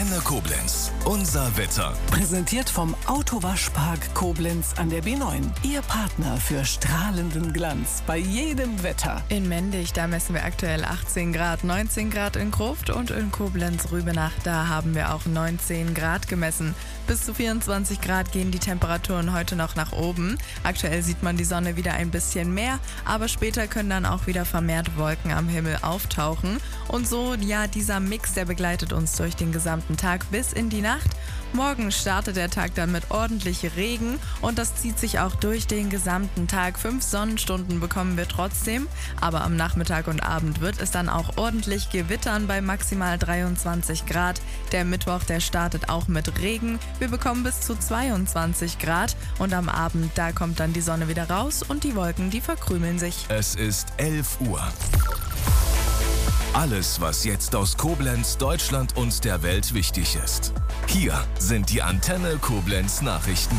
Antenne Koblenz. Unser Wetter. Präsentiert vom Autowaschpark Koblenz an der B9. Ihr Partner für strahlenden Glanz bei jedem Wetter. In Mendig, da messen wir aktuell 18 Grad, 19 Grad in Gruft und in Koblenz-Rübenach, da haben wir auch 19 Grad gemessen. Bis zu 24 Grad gehen die Temperaturen heute noch nach oben. Aktuell sieht man die Sonne wieder ein bisschen mehr, aber später können dann auch wieder vermehrt Wolken am Himmel auftauchen. Und so, ja, dieser Mix, der begleitet uns durch den gesamten Tag bis in die Nacht. Morgen startet der Tag dann mit ordentlich Regen und das zieht sich auch durch den gesamten Tag. 5 Sonnenstunden bekommen wir trotzdem, aber am Nachmittag und Abend wird es dann auch ordentlich gewittern bei maximal 23 Grad. Der Mittwoch, der startet auch mit Regen. Wir bekommen bis zu 22 Grad und am Abend, da kommt dann die Sonne wieder raus und die Wolken, die verkrümeln sich. Es ist 11 Uhr. Alles, was jetzt aus Koblenz, Deutschland und der Welt wichtig ist. Hier sind die Antenne Koblenz Nachrichten.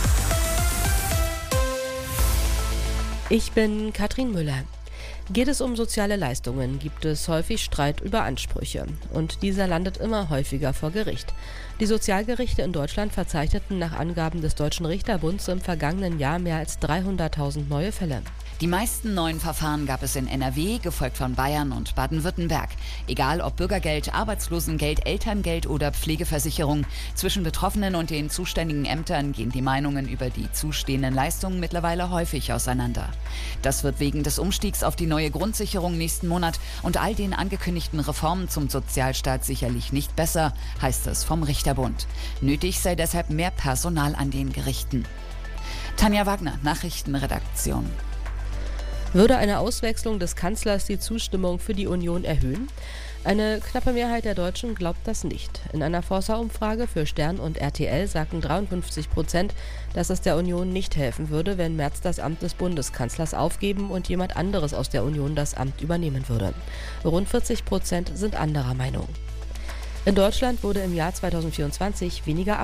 Ich bin Katrin Müller. Geht es um soziale Leistungen, gibt es häufig Streit über Ansprüche. Und dieser landet immer häufiger vor Gericht. Die Sozialgerichte in Deutschland verzeichneten nach Angaben des Deutschen Richterbunds im vergangenen Jahr mehr als 300.000 neue Fälle. Die meisten neuen Verfahren gab es in NRW, gefolgt von Bayern und Baden-Württemberg. Egal ob Bürgergeld, Arbeitslosengeld, Elterngeld oder Pflegeversicherung. Zwischen Betroffenen und den zuständigen Ämtern gehen die Meinungen über die zustehenden Leistungen mittlerweile häufig auseinander. Das wird wegen des Umstiegs auf die neue Grundsicherung nächsten Monat und all den angekündigten Reformen zum Sozialstaat sicherlich nicht besser, heißt es vom Richterbund. Nötig sei deshalb mehr Personal an den Gerichten. Tanja Wagner, Nachrichtenredaktion. Würde eine Auswechslung des Kanzlers die Zustimmung für die Union erhöhen? Eine knappe Mehrheit der Deutschen glaubt das nicht. In einer Forsa-Umfrage für Stern und RTL sagten 53%, dass es der Union nicht helfen würde, wenn Merz das Amt des Bundeskanzlers aufgeben und jemand anderes aus der Union das Amt übernehmen würde. Rund 40% sind anderer Meinung. In Deutschland wurde im Jahr 2024 weniger